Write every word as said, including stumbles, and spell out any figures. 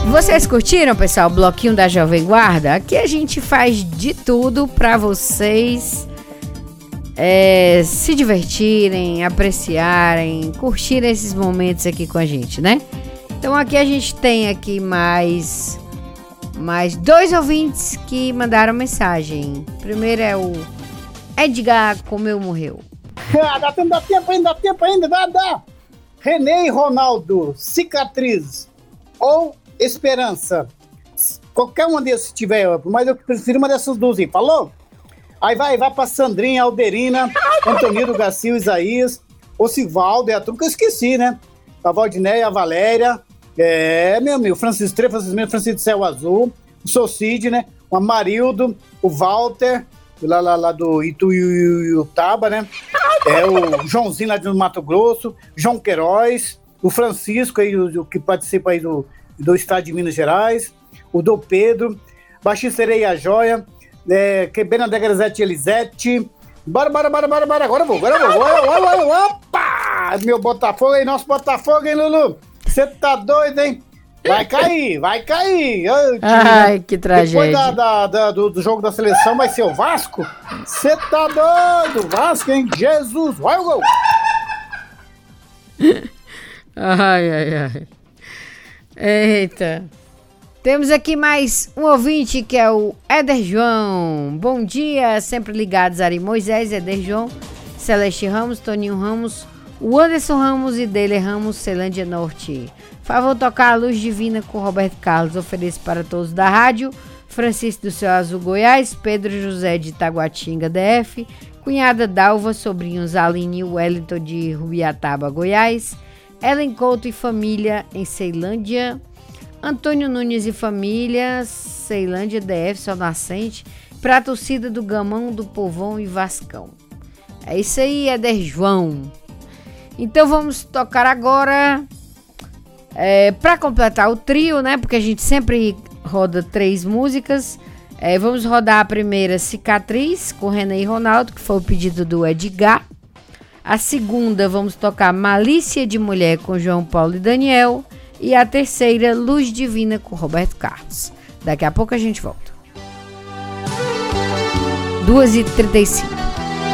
Vocês curtiram, pessoal, o bloquinho da Jovem Guarda? Aqui a gente faz de tudo para vocês é, se divertirem, apreciarem, curtirem esses momentos aqui com a gente, né? Então aqui a gente tem aqui mais, mais dois ouvintes que mandaram mensagem. Primeiro é o Edgar Comeu Morreu. Ah, dá tempo, dá tempo ainda, dá tempo ainda, dá, dá. René e Ronaldo, Cicatriz ou Esperança. Qualquer uma desses tiver, mas eu prefiro uma dessas duas aí, falou? Aí vai, vai pra Sandrinha, Alderina, Antonino, Garcia, Isaías, Osivaldo, é a turma que eu esqueci, né? A Valdinéia, a Valéria, é, meu amigo, Francisco Tre, Francisco Mendes, Francisco Céu Azul, o Socide, né? O Amarildo, o Walter, lá, lá, lá do Ituiutaba, né? É o Joãozinho lá do Mato Grosso, João Queiroz, o Francisco aí, o, o que participa aí do, do estado de Minas Gerais, o do Pedro, Baixista Sereia Joia, é, que Bernadette Elisete Elisete. Bora, bora, bora, bora, bora, agora eu vou, agora eu vou, agora eu vou, agora eu vou. Opa! Meu Botafogo aí, nosso Botafogo, hein, Lulu? Você tá doido, hein? Vai cair, vai cair. Ai, Ai, que tragédia. Depois da, da, da, do, do jogo da seleção vai ser o Vasco? Você tá doido? Vasco, hein? Jesus, vai o gol. Ai, ai, ai. Eita. Temos aqui mais um ouvinte que é o Éder João. Bom dia, sempre ligados Ari Moisés, Éder João, Celeste Ramos, Toninho Ramos, o Anderson Ramos e Dele Ramos, Celândia Norte. Favor tocar a Luz Divina com Roberto Carlos. Ofereço para todos da rádio. Francisco do Céu Azul, Goiás. Pedro José de Taguatinga, D F. Cunhada Dalva, sobrinhos Aline e Wellington de Rubiataba, Goiás. Ellen Couto e família em Ceilândia. Antônio Nunes e família, Ceilândia, D F, Sol Nascente. Para a torcida do Gamão, do Povão e Vascão. É isso aí, Éder João. Então vamos tocar agora... É, para completar o trio, né? Porque a gente sempre roda três músicas. É, vamos rodar a primeira, Cicatriz, com René e Ronaldo, que foi o pedido do Edgar. A segunda, vamos tocar Malícia de Mulher, com João Paulo e Daniel. E a terceira, Luz Divina, com Roberto Carlos. Daqui a pouco a gente volta. duas e trinta e cinco.